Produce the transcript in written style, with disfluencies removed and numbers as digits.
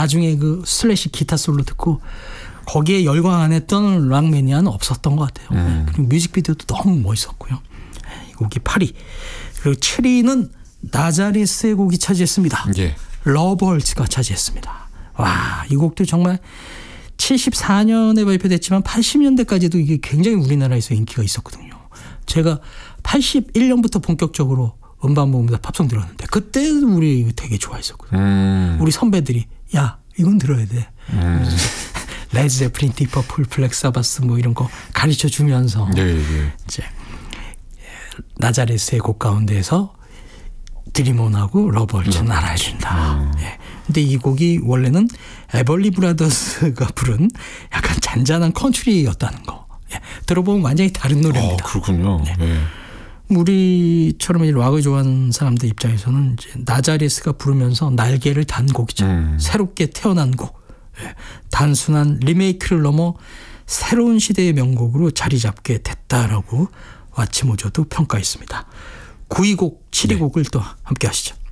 나중에 그 슬래시 기타 솔로 듣고 거기에 열광 안 했던 락 매니아는 없었던 것 같아요. 그리고 뮤직비디오도 너무 멋있었고요. 이 곡이 8위. 그리고 7위는 나자레스의 곡이 차지했습니다. 예. 러브홀츠가 차지했습니다. 와, 이 곡도 정말 74년에 발표됐지만 80년대까지도 이게 굉장히 우리나라에서 인기가 있었거든요. 제가 81년부터 본격적으로 음반 모음에서 팝송 들었는데 그때 우리 되게 좋아했었거든요. 우리 선배들이 야 이건 들어야 돼. 레드 제플린, 디퍼플, 블랙 사바스 뭐 이런 거 가르쳐 주면서 이제 나자레스의 곡 가운데에서 드림온하고 러브홀츠는 알아야 된다. 예. 근데 이 곡이 원래는 에벌리 브라더스가 부른 약간 잔잔한 컨트리였다는 거. 예. 들어보면 완전히 다른 노래입니다. 그렇군요. 네. 우리처럼 락을 좋아하는 사람들 입장에서는 이제 나자레스가 부르면서 날개를 단 곡이죠. 새롭게 태어난 곡. 예. 단순한 리메이크를 넘어 새로운 시대의 명곡으로 자리 잡게 됐다라고 와치모조도 평가했습니다. 9위 곡, 7위 곡을 또 함께 하시죠.